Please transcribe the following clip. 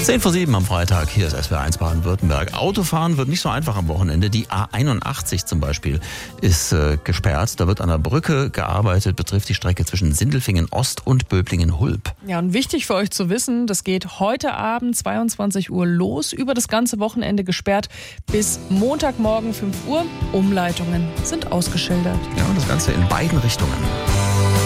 10:07 am Freitag, hier ist SWR1 Baden-Württemberg. Autofahren wird nicht so einfach am Wochenende. Die A81 zum Beispiel ist gesperrt. Da wird an der Brücke gearbeitet, betrifft die Strecke zwischen Sindelfingen Ost und Böblingen-Hulb. Ja, und wichtig für euch zu wissen, das geht heute Abend 22 Uhr los, über das ganze Wochenende gesperrt bis Montagmorgen 5 Uhr. Umleitungen sind ausgeschildert. Ja, und das Ganze in beiden Richtungen.